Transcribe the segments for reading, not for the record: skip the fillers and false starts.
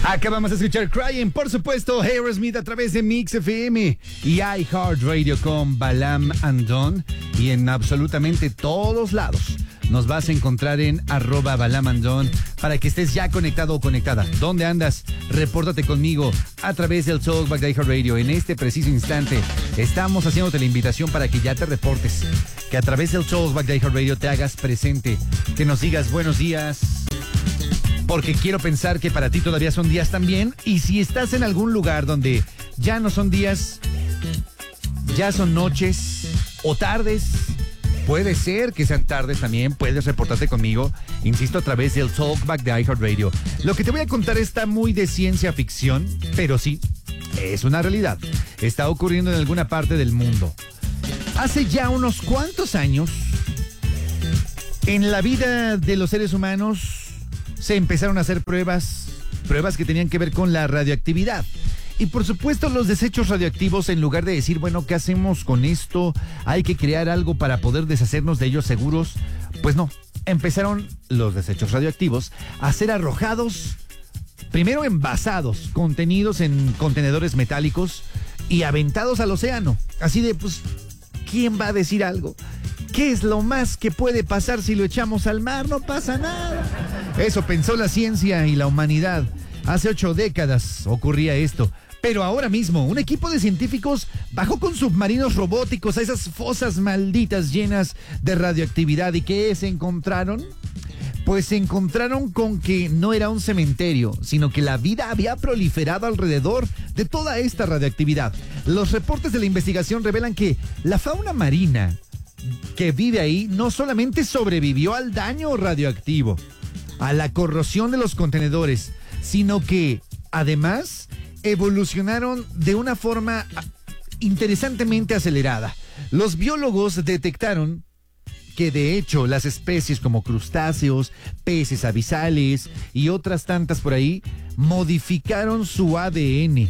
Acabamos de escuchar Crying, por supuesto, Aerosmith a través de Mix FM y iHeartRadio con Balam and Don. Y en absolutamente todos lados nos vas a encontrar en @BalamandDon para que estés ya conectado o conectada. ¿Dónde andas? Repórtate conmigo a través del Talkback de iHeartRadio. En este preciso instante estamos haciéndote la invitación para que ya te reportes, que a través del Talkback de iHeartRadio te hagas presente, que nos digas buenos días, porque quiero pensar que para ti todavía son días también. Y si estás en algún lugar donde ya no son días, ya son noches o tardes, puede ser que sean tardes también, puedes reportarte conmigo, insisto, a través del Talkback de iHeartRadio. Lo que te voy a contar está muy de ciencia ficción, pero sí, es una realidad. Está ocurriendo en alguna parte del mundo. Hace ya unos cuantos años, en la vida de los seres humanos, se empezaron a hacer pruebas que tenían que ver con la radioactividad. Y por supuesto los desechos radioactivos, en lugar de decir, bueno, ¿qué hacemos con esto? Hay que crear algo para poder deshacernos de ellos seguros. Pues no, empezaron los desechos radioactivos a ser arrojados, primero envasados, contenidos en contenedores metálicos y aventados al océano. Así de, pues, ¿quién va a decir algo? ¿Qué es lo más que puede pasar si lo echamos al mar? No pasa nada. Eso pensó la ciencia y la humanidad. Hace 8 décadas ocurría esto. Pero ahora mismo, un equipo de científicos bajó con submarinos robóticos a esas fosas malditas llenas de radioactividad. ¿Y qué se encontraron? Pues se encontraron con que no era un cementerio, sino que la vida había proliferado alrededor de toda esta radioactividad. Los reportes de la investigación revelan que la fauna marina que vive ahí no solamente sobrevivió al daño radioactivo, a la corrosión de los contenedores, sino que además evolucionaron de una forma interesantemente acelerada. Los biólogos detectaron que de hecho las especies como crustáceos, peces abisales y otras tantas por ahí modificaron su ADN,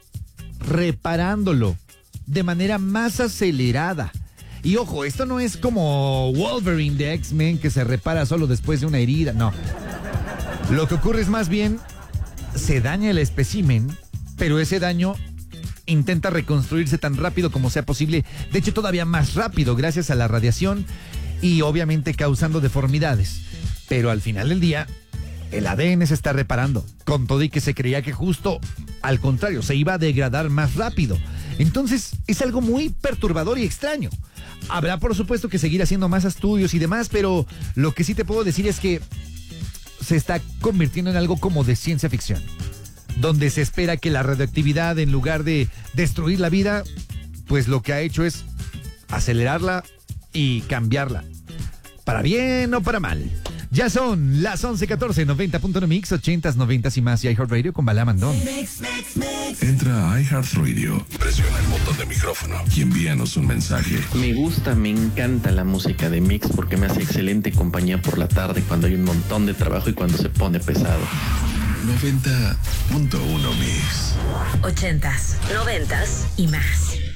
reparándolo de manera más acelerada. Y ojo, esto no es como Wolverine de X-Men, que se repara solo después de una herida, no. Lo que ocurre es más bien, se daña el espécimen, pero ese daño intenta reconstruirse tan rápido como sea posible, de hecho todavía más rápido gracias a la radiación y obviamente causando deformidades. Pero al final del día, el ADN se está reparando, con todo y que se creía que justo al contrario, se iba a degradar más rápido. Entonces es algo muy perturbador y extraño. Habrá por supuesto que seguir haciendo más estudios y demás, pero lo que sí te puedo decir es que se está convirtiendo en algo como de ciencia ficción, donde se espera que la radioactividad, en lugar de destruir la vida, pues lo que ha hecho es acelerarla y cambiarla, para bien o para mal. Ya son las 11:14, 90.1 Mix, 80s, 90s y más, y iHeartRadio con Balam and Don. Entra a iHeartRadio, presiona el botón de micrófono y envíanos un mensaje. Me encanta la música de Mix porque me hace excelente compañía por la tarde cuando hay un montón de trabajo y cuando se pone pesado. 90.1 Mix. 80s, 90s y más.